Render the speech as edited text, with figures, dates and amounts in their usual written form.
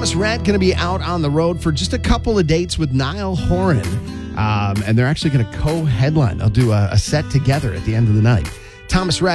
Thomas Rhett going to be out on the road for just a couple of dates with Niall Horan. And they're actually going to co-headline. They'll do a set together at the end of the night. Thomas Rhett